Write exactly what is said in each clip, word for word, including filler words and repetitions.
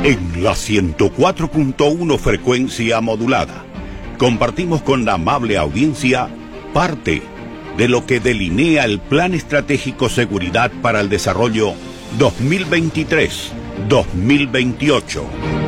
En la ciento cuatro punto uno frecuencia modulada, compartimos con la amable audiencia parte de lo que delinea el Plan Estratégico Seguridad para el Desarrollo dos mil veintitrés a dos mil veintiocho.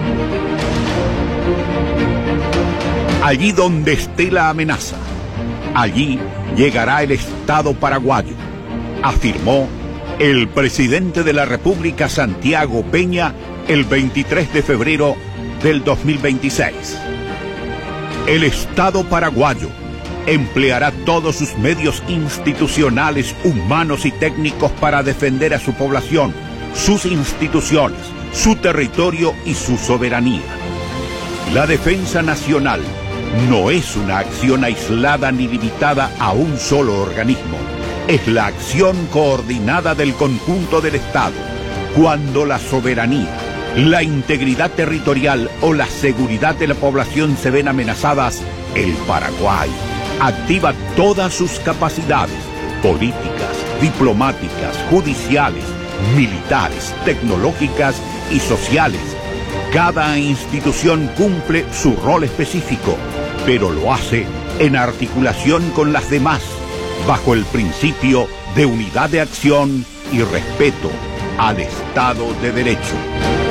Allí donde esté la amenaza, allí llegará el Estado paraguayo, afirmó el presidente de la República, Santiago Peña, el veintitrés de febrero del dos mil veintiséis. El Estado paraguayo empleará todos sus medios institucionales, humanos y técnicos para defender a su población, sus instituciones, su territorio y su soberanía. La defensa nacional no es una acción aislada ni limitada a un solo organismo. Es la acción coordinada del conjunto del Estado. Cuando la soberanía, la integridad territorial o la seguridad de la población se ven amenazadas, el Paraguay activa todas sus capacidades políticas, diplomáticas, judiciales, militares, tecnológicas y sociales. Cada institución cumple su rol específico, pero lo hace en articulación con las demás, bajo el principio de unidad de acción y respeto al Estado de Derecho.